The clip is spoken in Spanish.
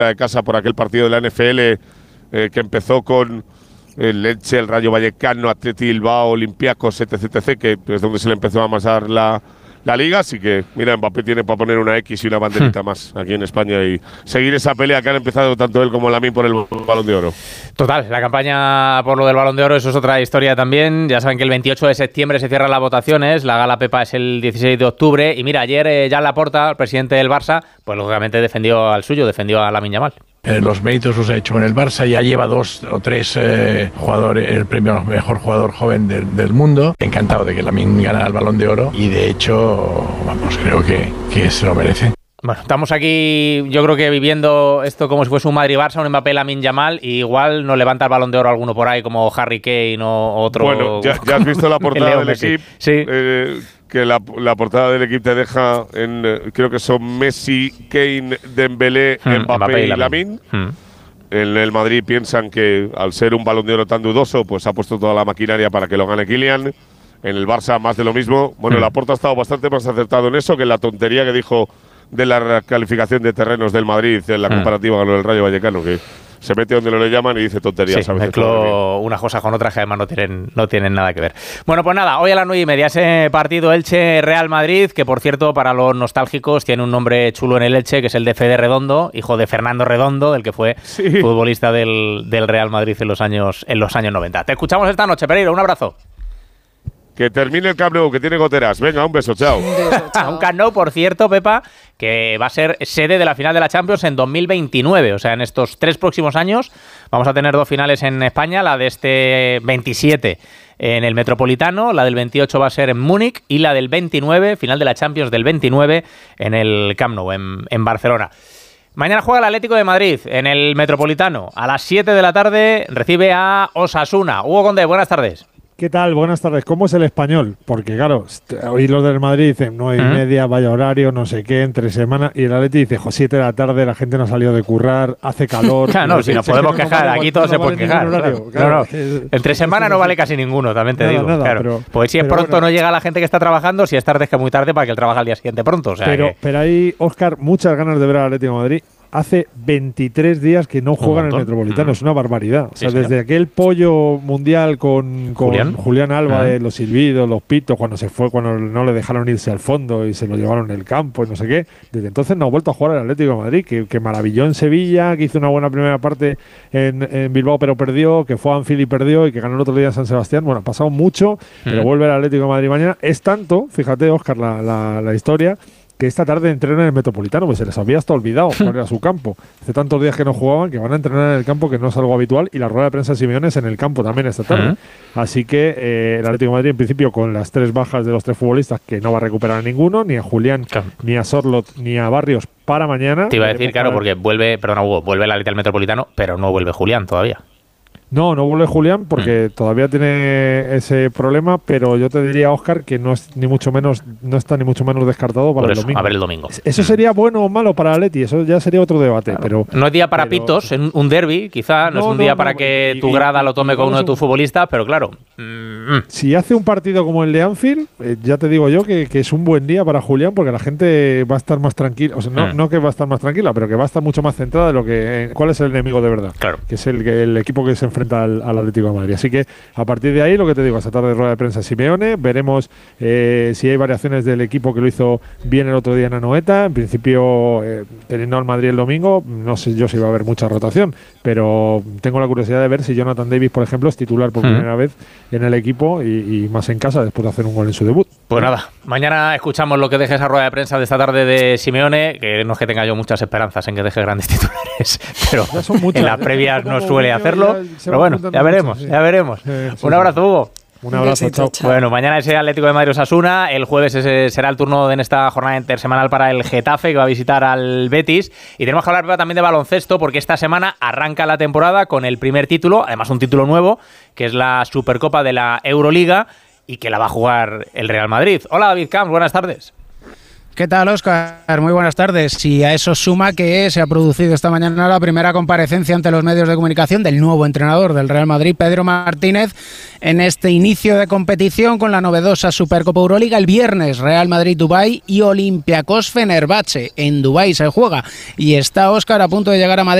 de casa por aquel partido de la NFL que empezó con el Elche, el Rayo Vallecano, Atleti Bilbao, Olympiacos, etc., que es donde se le empezó a amasar la Liga. Así que, mira, Mbappé tiene para poner una X y una banderita más aquí en España y seguir esa pelea que han empezado tanto él como Lamine por el Balón de Oro. Total, la campaña por lo del Balón de Oro, eso es otra historia también. Ya saben que el 28 de septiembre se cierran las votaciones, la gala Pepa es el 16 de octubre. Y mira, ayer Jan Laporta, el presidente del Barça, pues lógicamente defendió al suyo, defendió a Lamine Yamal. Los méritos los ha hecho en el Barça, ya lleva 2 o 3 jugadores, el premio al mejor jugador joven del mundo. Encantado de que Lamine gane el Balón de Oro y de hecho, vamos, creo que se lo merece. Bueno, estamos aquí, yo creo que viviendo esto como si fuese un Madrid-Barça, un Mbappé-Lamine Yamal, y igual nos levanta el Balón de Oro alguno por ahí, como Harry Kane o otro. Bueno, ya has visto la portada del equipo. Sí. Que la portada del equipo te deja en, creo que son Messi, Kane, Dembélé, Mbappé y Lamine. En el Madrid piensan que al ser un Balón de Oro tan dudoso, pues ha puesto toda la maquinaria para que lo gane Kylian. En el Barça más de lo mismo. Bueno, Laporta ha estado bastante más acertado en eso que en la tontería que dijo de la recalificación de terrenos del Madrid en la comparativa con el Rayo Vallecano, que se mete donde le llaman y dice tonterías. Sí, mezcló unas cosas con otras que además no tienen nada que ver. Bueno, pues nada, hoy a las 9:30 ese partido Elche-Real Madrid, que por cierto, para los nostálgicos, tiene un nombre chulo en el Elche, que es el de Fede Redondo, hijo de Fernando Redondo, del que fue futbolista del Real Madrid en los años 90. Te escuchamos esta noche, Pereiro, un abrazo. Que termine el Camp Nou, que tiene goteras. Venga, un beso, chao. Un Camp Nou, por cierto, Pepa, que va a ser sede de la final de la Champions en 2029. O sea, en estos 3 próximos años vamos a tener 2 finales en España. La de este 27 en el Metropolitano, la del 28 va a ser en Múnich y la del 29, final de la Champions del 29, en el Camp Nou, en Barcelona. Mañana juega el Atlético de Madrid en el Metropolitano. A las 7 de la tarde recibe a Osasuna. Hugo Condé, buenas tardes. ¿Qué tal? Buenas tardes. ¿Cómo es el Español? Porque claro, hoy los del Madrid dicen 9:30, vaya horario, no sé qué, entre semana, y el Atleti dice, 7 de la tarde, la gente no ha salido de currar, hace calor. Claro, no, si nos podemos quejar, aquí todos se pueden quejar. Claro. Entre semana no vale casi ninguno, también te digo. Nada, claro. Pues si es pronto bueno, no llega la gente que está trabajando, si es tarde es que muy tarde para que él trabaje al día siguiente pronto. O sea pero hay, Óscar, muchas ganas de ver al Atlético de Madrid. Hace 23 días que no juegan en el Metropolitano, es una barbaridad. O sea, desde aquel pollo mundial con Julián Alba, los silbidos, los pitos, cuando se fue, cuando no le dejaron irse al fondo y se lo llevaron en el campo y no sé qué, desde entonces no ha vuelto a jugar el Atlético de Madrid, que maravilló en Sevilla, que hizo una buena primera parte en Bilbao pero perdió, que fue a Anfield y perdió y que ganó el otro día en San Sebastián. Bueno, ha pasado mucho, pero vuelve el Atlético de Madrid mañana. Es tanto, fíjate, Óscar, la historia, que esta tarde entrenan en el Metropolitano, pues se les había hasta olvidado cuál era su campo. Hace tantos días que no jugaban que van a entrenar en el campo, que no es algo habitual, y la rueda de prensa de Simeone es en el campo también esta tarde. Así que el Atlético de Madrid, en principio, con las 3 bajas de los 3 futbolistas, que no va a recuperar a ninguno, ni a Julián, ni a Sorloth, ni a Barrios para mañana. Te iba a decir, claro, porque vuelve el Atlético al Metropolitano, pero no vuelve Julián todavía. No vuelve Julián porque todavía tiene ese problema, pero yo te diría, Óscar, que no está ni mucho menos descartado para el domingo. A ver el domingo. ¿Eso sería bueno o malo para Atleti? Eso ya sería otro debate. Claro. No es día para pitos, en un derbi, quizá, no es un día para que tu grada lo tome con uno de tus futbolistas, pero claro. Si hace un partido como el de Anfield, ya te digo yo que es un buen día para Julián, porque la gente va a estar más tranquila, o sea, no que va a estar más tranquila, pero que va a estar mucho más centrada de lo que cuál es el enemigo de verdad, que es el equipo que se enfrenta al Atlético de Madrid. Así que a partir de ahí, lo que te digo, esta tarde rueda de prensa Simeone, veremos si hay variaciones del equipo que lo hizo bien el otro día en Anoeta. En principio, teniendo al Madrid el domingo, no sé yo si va a haber mucha rotación, pero tengo la curiosidad de ver si Jonathan Davis, por ejemplo, es titular por primera vez en el equipo y más en casa después de hacer un gol en su debut. Pues nada, mañana escuchamos lo que deje esa rueda de prensa de esta tarde de Simeone, que no es que tenga yo muchas esperanzas en que deje grandes titulares, pero en las previas no suele hacerlo. Pero bueno, ya veremos. Un abrazo, Hugo. Un abrazo, chao. Bueno, mañana ese Atlético de Madrid Osasuna, el jueves ese será el turno en esta jornada intersemanal para el Getafe, que va a visitar al Betis, y tenemos que hablar también de baloncesto, porque esta semana arranca la temporada con el primer título, además un título nuevo, que es la Supercopa de la Euroliga, y que la va a jugar el Real Madrid. Hola, David Camps, buenas tardes. ¿Qué tal, Óscar? Muy buenas tardes. Y a eso suma que se ha producido esta mañana la primera comparecencia ante los medios de comunicación del nuevo entrenador del Real Madrid, Pedro Martínez, en este inicio de competición con la novedosa Supercopa Euroliga. El viernes, Real Madrid-Dubái y Olympiacos-Fenerbahce. En Dubái se juega y está Óscar a punto de llegar a Madrid